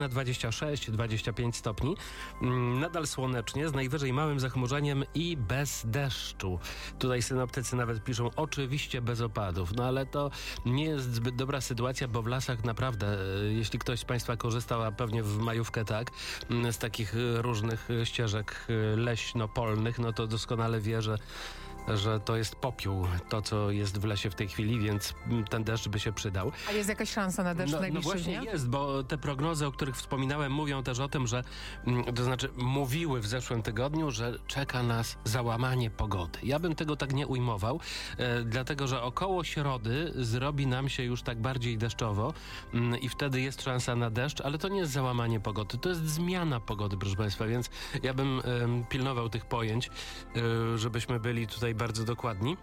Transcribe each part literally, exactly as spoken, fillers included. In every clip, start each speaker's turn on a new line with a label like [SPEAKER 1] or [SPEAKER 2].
[SPEAKER 1] Na dwadzieścia sześć dwadzieścia pięć stopni. Nadal słonecznie, z najwyżej małym zachmurzeniem i bez deszczu. Tutaj synoptycy nawet piszą, oczywiście bez opadów. No ale to nie jest zbyt dobra sytuacja, bo w lasach naprawdę, jeśli ktoś z Państwa korzystał, a pewnie w majówkę tak, z takich różnych ścieżek leśno-polnych, no to doskonale wie, że że to jest popiół, to co jest w lesie w tej chwili, więc ten deszcz by się przydał.
[SPEAKER 2] A jest jakaś szansa na deszcz
[SPEAKER 1] no,
[SPEAKER 2] w najbliższych
[SPEAKER 1] No właśnie
[SPEAKER 2] dniach?
[SPEAKER 1] jest, bo te prognozy, o których wspominałem, mówią też o tym, że to znaczy mówiły w zeszłym tygodniu, że czeka nas załamanie pogody. Ja bym tego tak nie ujmował, e, dlatego że około środy zrobi nam się już tak bardziej deszczowo m, i wtedy jest szansa na deszcz, ale to nie jest załamanie pogody, to jest zmiana pogody, proszę Państwa, więc ja bym e, pilnował tych pojęć, e, żebyśmy byli tutaj bardzo dokładni.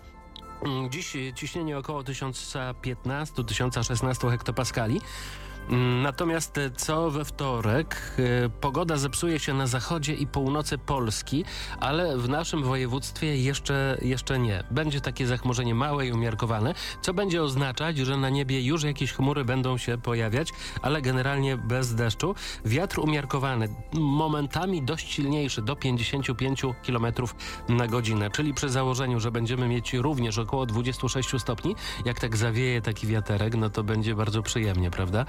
[SPEAKER 1] Dziś ciśnienie około tysiąc piętnaście do tysiąc szesnaście hektopaskali. Natomiast co we wtorek pogoda zepsuje się na zachodzie i północy Polski, ale w naszym województwie jeszcze, jeszcze nie. Będzie takie zachmurzenie małe i umiarkowane, co będzie oznaczać, że na niebie już jakieś chmury będą się pojawiać, ale generalnie bez deszczu. Wiatr umiarkowany, momentami dość silniejszy, do pięćdziesiąt pięć kilometrów na godzinę, czyli przy założeniu, że będziemy mieć również około dwadzieścia sześć stopni, jak tak zawieje taki wiaterek, no to będzie bardzo przyjemnie, prawda?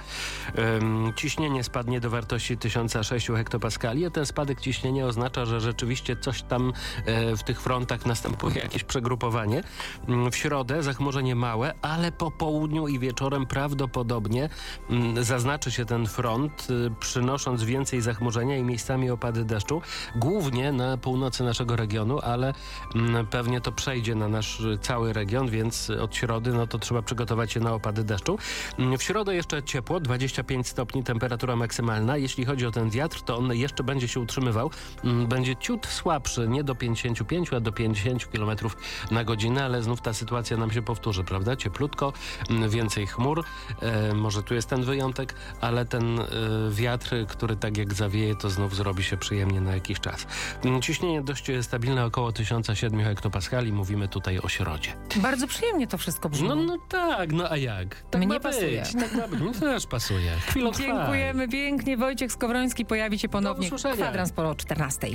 [SPEAKER 1] Um, ciśnienie spadnie do wartości tysiąc sześć hektopaskali, a ten spadek ciśnienia oznacza, że rzeczywiście coś tam e, w tych frontach następuje, jakieś przegrupowanie. Um, w środę zachmurzenie małe, ale po południu i wieczorem prawdopodobnie um, zaznaczy się ten front, y, przynosząc więcej zachmurzenia i miejscami opady deszczu, głównie na północy naszego regionu, ale um, pewnie to przejdzie na nasz cały region, więc od środy no to trzeba przygotować się na opady deszczu. Um, w środę jeszcze ciepło, dwadzieścia pięć stopni temperatura maksymalna. Jeśli chodzi o ten wiatr, to on jeszcze będzie się utrzymywał. Będzie ciut słabszy, nie do pięćdziesiąt pięć, a do pięćdziesiąt kilometrów na godzinę, ale znów ta sytuacja nam się powtórzy, prawda? Cieplutko, więcej chmur. E, może tu jest ten wyjątek, ale ten e, wiatr, który tak jak zawieje, to znów zrobi się przyjemnie na jakiś czas. Ciśnienie dość stabilne, około tysiąc siedem hektopaskali. Mówimy tutaj o środzie.
[SPEAKER 2] Bardzo przyjemnie to wszystko brzmi.
[SPEAKER 1] No, no tak, no a jak? Tak
[SPEAKER 2] Mnie
[SPEAKER 1] ma
[SPEAKER 2] pasuje.
[SPEAKER 1] być. Tak ma być. Mi też pasuje. Chwilą trwa.
[SPEAKER 2] Dziękujemy pięknie. Wojciech Skowroński pojawi się ponownie.
[SPEAKER 1] Do usłyszenia.
[SPEAKER 2] Kwadrans po czternastej.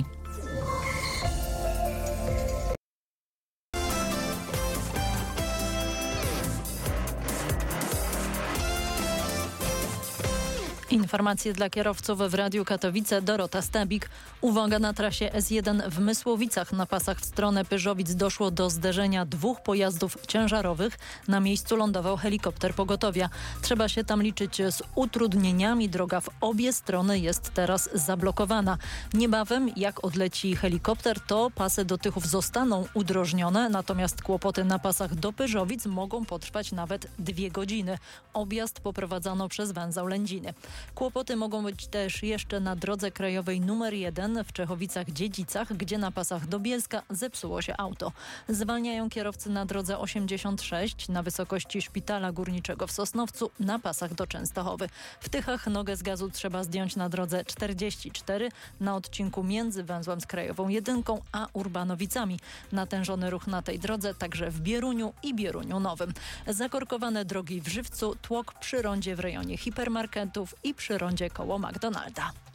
[SPEAKER 3] Informacje dla kierowców w Radiu Katowice. Dorota Stabik. Uwaga, na trasie S jeden w Mysłowicach na pasach w stronę Pyrzowic doszło do zderzenia dwóch pojazdów ciężarowych. Na miejscu lądował helikopter pogotowia. Trzeba się tam liczyć z utrudnieniami. Droga w obie strony jest teraz zablokowana. Niebawem, jak odleci helikopter, to pasy do Tychów zostaną udrożnione, natomiast kłopoty na pasach do Pyrzowic mogą potrwać nawet dwie godziny. Objazd poprowadzano przez węzeł Lędziny. Kłopoty mogą być też jeszcze na drodze krajowej numer jeden w Czechowicach-Dziedzicach, gdzie na pasach do Bielska zepsuło się auto. Zwalniają kierowcy na drodze osiemdziesiąt sześć na wysokości Szpitala Górniczego w Sosnowcu na pasach do Częstochowy. W Tychach nogę z gazu trzeba zdjąć na drodze czterdzieści cztery na odcinku między węzłem z Krajową jedynką a Urbanowicami. Natężony ruch na tej drodze także w Bieruniu i Bieruniu Nowym. Zakorkowane drogi w Żywcu, tłok przy rondzie w rejonie hipermarketów i przy rondzie koło McDonalda.